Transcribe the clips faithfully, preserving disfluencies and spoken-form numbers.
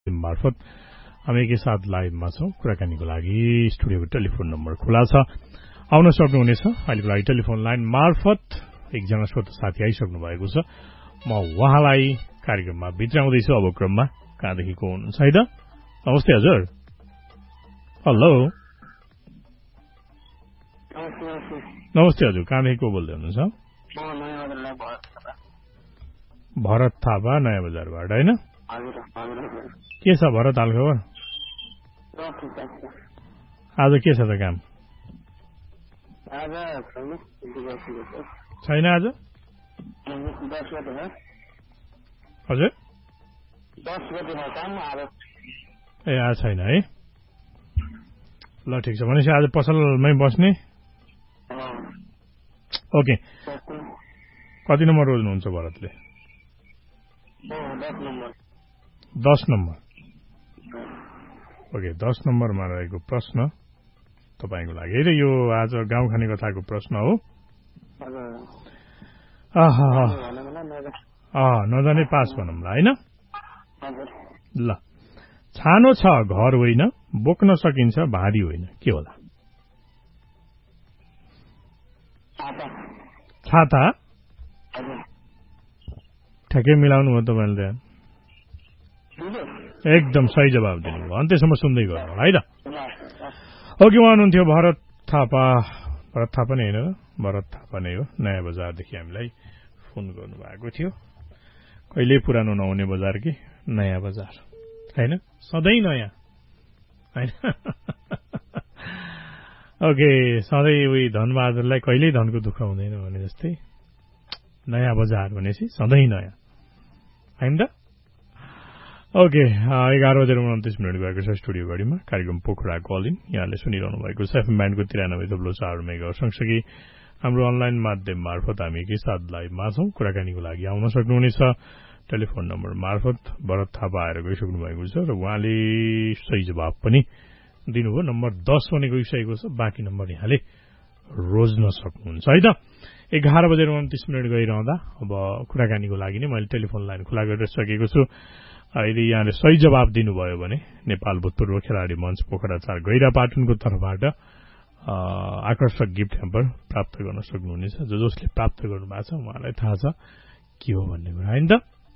मार्फत हामी एकैसाथ लाइभमा छौं। कुराकानीको लागि स्टुडियोको टेलिफोन नम्बर खुला छ, आउन सक्नुहुनेछ। अहिलेको लागि टेलिफोन लाइन मार्फत एकजना श्रोता साथी आइसक्नु भएको छ। म उहाँलाई कार्यक्रममा भित्राउँदैछु अब क्रममा। कहाँदेखि को हुनुहुन्छ है त? नमस्ते हजुर। हेलो नमस्ते हजुर, कहाँदेखि को बोल्दै हुनुहुन्छ? भरत थापा, नयाँ बजारबाट होइन? के छ भरत हाल खबर? आज के छ त काम? छैन आज? हजुर ए आज छैन है? ल ठिक छ, भनेपछि आज पसलमै बस्ने। ओके, कति नम्बर रोज्नुहुन्छ भरतले? दस नम्बर। ओके, दस नम्बरमा रहेको प्रश्न तपाईको लागि है। यो आज गाउँ खाने कथाको प्रश्न हो। नजाने पास भनौँला होइन? ल, छानो छ घर होइन, बोक्न सकिन्छ भारी होइन, के होला? छाता। ठ्याक्कै मिलाउनु हो तपाईँले त, एकदम सही जवाब दिनुभयो। अन्त्यसम्म सुन्दै गर्नु है त। ओके, उहाँ हुनुहुन्थ्यो भरत थापा। भरत थापा नै होइन, भरत थापा नै हो। नयाँ बजारदेखि हामीलाई फोन गर्नुभएको थियो। कहिल्यै पुरानो नहुने बजार कि नयाँ बजार होइन, सधैँ नयाँ होइन। ओके, सधैँ उही धनबहादुरलाई कहिल्यै धनको दुःख हुँदैन भने जस्तै नयाँ बजार भनेपछि सधैँ नयाँ होइन त? ओके, एघार बजेर उन्तिस मिनट गएको छ स्टुडियो घडीमा। कार्यक्रम पोखरा कलिन यहाँले सुनिरहनु भएको छ एफएम ब्यान्डको तिरानब्बे थप्लो चार मेगा सँगसँगै हाम्रो अनलाइन माध्यम मार्फत हामी एकैसाथ लाइभमा छौं। कुराकानीको लागि आउन सक्नुहुनेछ टेलिफोन नम्बर मार्फत। भरत थापा आएर गइसक्नु भएको छ र उहाँले सही जवाब पनि दिनुभयो। नम्बर दस भने गइसकेको छ, बाँकी नम्बर यहाँले रोज्न सक्नुहुन्छ है त। एघार बजेर उन्तिस मिनट गइरहँदा अब कुराकानीको लागि नै मैले टेलिफोन लाइन खुला गरिसकेको छु। यदि यहाँले सही जवाब दिनुभयो भने नेपाल भूतपूर्व खेलाडी मञ्च पोखरा चार गैरा पाटनको तर्फबाट आकर्षक गिफ्ट ह्याम्पर प्राप्त गर्न सक्नुहुनेछ। जो जसले प्राप्त गर्नु भएको छ उहाँलाई थाहा छ के हो भन्ने कुरा होइन त।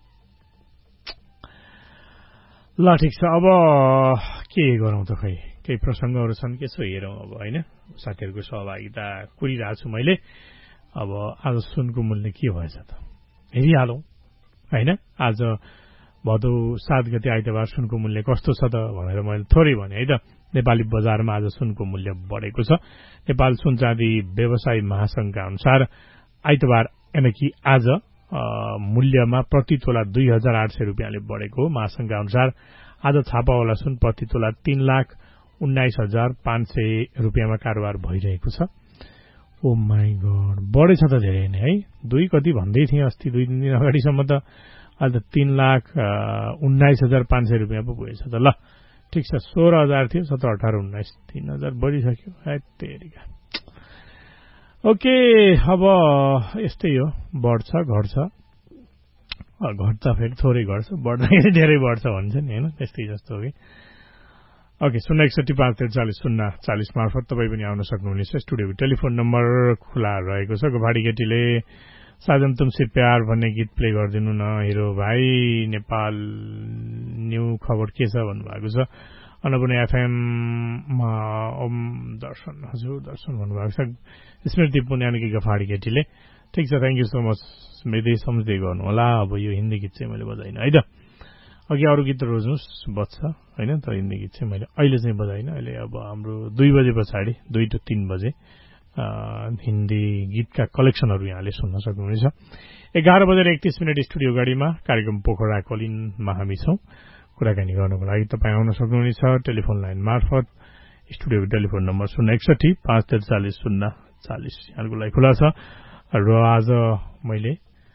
ल ठिक छ, अब के गरौँ त, खै केही प्रसङ्गहरू छन् के छ हेरौँ अब होइन। साथीहरूको सहभागिता कुरिरहेको छु मैले। अब आज सुनको मूल्य के भएछ त हेरिहालौँ होइन। आज भदौ सात गते आइतबार सुनको मूल्य कस्तो छ त भनेर मैले थोरै भने है त। नेपाली बजारमा आज सुनको मूल्य बढेको छ। नेपाल सुन चाँदी व्यवसायी महासंघका अनुसार आइतबार यानि कि आज मूल्यमा प्रति तोला दुई हजार आठ सय रुपियाँले बढेको हो। महासंघका अनुसार आज छापावाला सुन प्रति तोला तीन लाख उन्नाइस हजार पाँच सय रुपियाँमा कारोबार भइरहेको छ। ओ माई गड, बढेछ त धेरै नै है। दुई कति भन्दै थिएँ अस्ति दुई तिन दिन अगाडिसम्म त, आज त तीन लाख उन्नाइस हजार पाँच सय रुपियाँ पो पुगेछ त। ल ठिक छ, सोह्र हजार थियो, सत्र अठार उन्नाइस तीन हजार बढिसक्यो। तेरिका ओके, अब यस्तै हो, बढ्छ घट्छ, घट्छ फेरि थोरै घट्छ, बढ्दाखेरि धेरै बढ्छ भन्छ नि होइन, त्यस्तै जस्तो हो कि। ओके, शून्य एकसठी पाँच त्रिचालिस शून्य चालिस मार्फत तपाईँ पनि आउन सक्नुहुनेछ। स्टुडियोको टेलिफोन नम्बर खुला रहेको छ। गोभाडी केटीले साजन तुमसे प्यार भन्ने गीत प्ले गरिदिनु न हिरो भाइ, नेपाल न्यू खबर के छ भन्नुभएको छ। अन्नपूर्ण एफएममा ओम दर्शन, हजुर दर्शन भन्नुभएको छ। स्मृति पुण्याकी गफाडी केटीले ठिक छ, थ्याङ्क यू सो मच स्मृति, सम्झ्दै गर्नु होला। अब यो हिन्दी गीत चाहिँ मैले बजाइनँ है त। अघि अरू गीत रोज्नुहोस् बज्छ होइन, तर हिन्दी गीत चाहिँ मैले अहिले चाहिँ बजाइनँ। अहिले अब हाम्रो दुई बजे पछाडि दुई टु तीन बजे हिन्दी गीतका कलेक्सनहरू यहाँले सुन्न सक्नुहुनेछ। एघार बजेर एकतिस मिनट स्टुडियो गाडीमा कार्यक्रम पोखरा कलिनमा हामी छौं। कुराकानी गर्नको लागि तपाईँ आउन सक्नुहुनेछ टेलिफोन लाइन मार्फत। स्टुडियोको टेलिफोन नम्बर शून्य एकसठी पाँच त्रिचालिस शून्य चालिस यहाँको लागि खुला छ। र आज मैले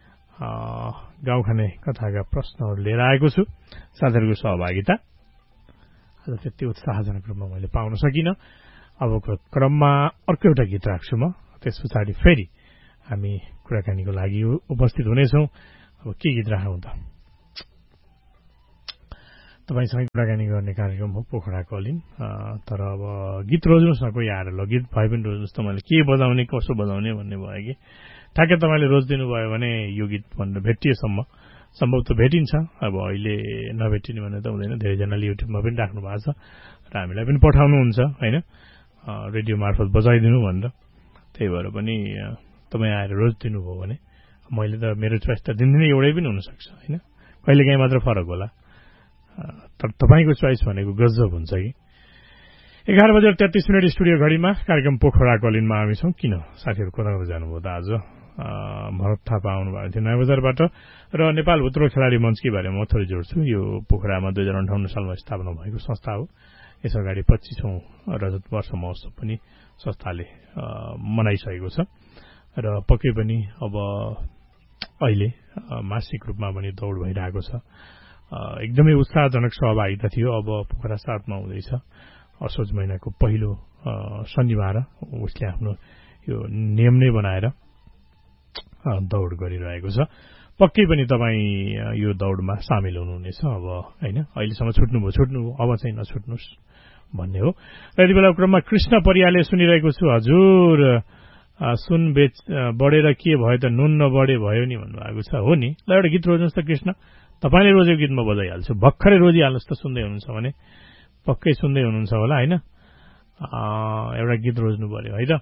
गाउँ खाने कथाका प्रश्नहरू लिएर आएको छु। साथीहरूको सहभागिता आज त्यति उत्साहजनक रूपमा मैले पाउन सकिनँ। अबको क्रममा अर्को एउटा गीत राख्छु म, त्यस पछाडि फेरि हामी कुराकानीको लागि उपस्थित हुनेछौँ। अब के गीत राखौँ त? तपाईँसँग कुराकानी गर्ने कार्यक्रम हो पोखरा कलिन। तर अब गीत रोज्नुहोस् न, कोही आएर ल गीत भए पनि रोज्नुहोस् त, मैले के बजाउने कसो बजाउने भन्ने भयो कि ठ्याक्कै तपाईँले रोजिदिनु भयो भने यो गीत भनेर भेटिएसम्म सम्भव त भेटिन्छ। अब अहिले नभेटिने भने त हुँदैन, धेरैजनाले युट्युबमा पनि राख्नु भएको छ र हामीलाई पनि पठाउनुहुन्छ होइन, रेडियो मार्फत बजाइदिनु भनेर। त्यही भएर पनि तपाईँ आएर रोजिदिनु भयो भने मैले त मेरो चोइस त दिनदिनै एउटै पनि हुनसक्छ होइन, कहिलेकाहीँ मात्र फरक होला। तर तपाईँको चोइस भनेको गजब हुन्छ कि। एघार बजेर तेत्तिस मिनट स्टुडियो घडीमा कार्यक्रम पोखरा कलिनमा हामी छौँ। किन साथीहरू कोराबाट जानुभयो त आज? भरत थापा आउनुभएको थियो नयाँ बजारबाट र नेपाल भूतपूर्व खेलाडी मञ्चकै बारेमा म थोरै जोड्छु। यो पोखरामा दुई हजार अन्ठाउन्न सालमा स्थापना भएको संस्था हो। यस अगाडि पच्चिसौँ रजत वर्ष महोत्सव पनि संस्थाले मनाइसकेको छ र पक्कै पनि अब अहिले मासिक रूपमा पनि दौड भइरहेको छ। एकदमै उत्साहजनक सहभागिता थियो। अब पोखरा सातमा हुँदैछ असोज महिनाको पहिलो शनिबार उसले आफ्नो यो नियम नै बनाएर दौड गरिरहेको छ। पक्कै पनि तपाईँ यो दौडमा सामेल हुनुहुनेछ। अब होइन अहिलेसम्म छुट्नुभयो छुट्नुभयो अब चाहिँ नछुट्नुहोस् भन्ने हो। र यति बेला क्रममा कृष्ण परियाले सुनिरहेको छु। हजुर सुन बेच बढेर के भयो त नुन नबढे भयो नि भन्नुभएको छ। हो नि, ल एउटा गीत रोज्नुहोस् त कृष्ण, तपाईँले रोजेको गीत म बजाइहाल्छु। भर्खरै रोजिहाल्नुहोस् त, सुन्दै हुनुहुन्छ भने पक्कै सुन्दै हुनुहुन्छ होला होइन। एउटा गीत रोज्नु पर्यो है त।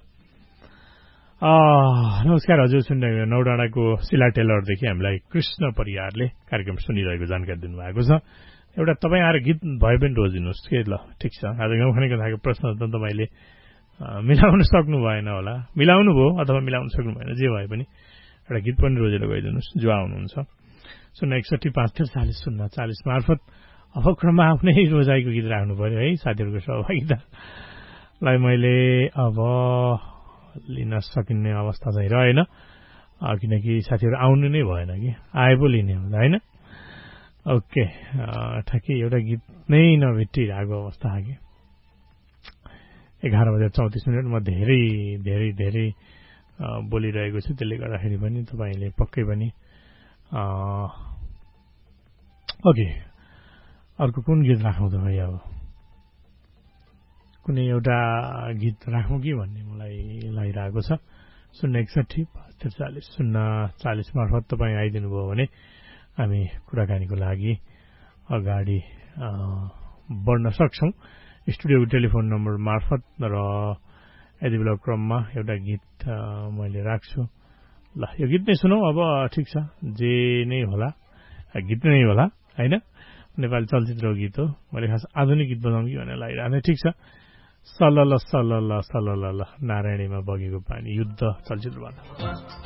नमस्कार हजुर, सुनिरहेको नौडाँडाको शिला टेलरदेखि हामीलाई कृष्ण परियारले कार्यक्रम सुनिरहेको जानकारी दिनुभएको छ। एउटा तपाईँ आएर गीत भए पनि रोजिदिनुहोस् के ल, ठिक छ। आज गाउँ खाने कथाको प्रश्न त तपाईँले मिलाउन सक्नु भएन होला, मिलाउनु भयो अथवा मिलाउन सक्नु भएन, जे भए पनि एउटा गीत पनि रोजेर गइदिनुहोस् जो आउनुहुन्छ। शून्य एकसठी पाँच त्रिस चालिस शून्य चालिस मार्फत अब क्रममा आफ्नै रोजाइको गीत राख्नु पर्यो है साथीहरूको सहभागितालाई मैले अब लिन सकिने अवस्था चाहिँ रहेन, किनकि साथीहरू आउनु नै भएन कि आए पो लिने होला होइन। ओके, ठ्याक्कै एउटा गीत नै नभेटिरहेको अवस्था कि। एघार बजेर चौतिस मिनट म धेरै धेरै धेरै बोलिरहेको छु, त्यसले गर्दाखेरि पनि तपाईँले पक्कै पनि ओके अर्को कुन गीत राखौँ त भाइ? अब कुनै एउटा गीत राखौँ कि भन्ने मलाई लागिरहेको छ। शून्य एकसठी पाँच त्रिचालिस शून्य चालिस मार्फत तपाईँ आइदिनु भयो भने हामी कुराकानीको लागि अगाडि बढ्न सक्छौँ स्टुडियोको टेलिफोन नम्बर मार्फत। र यति बेला क्रममा एउटा गीत मैले राख्छु। ल यो गीत नै सुनौ अब, ठिक छ, जे नै होला गीत नै होला होइन, नेपाली चलचित्रको गीत हो। मैले खास आधुनिक गीत बजाउँ कि भनेर लागिरहने। ठिक छ, सलल सलल सलल नारायणीमा बगेको पानी, युद्ध चलचित्रबाट।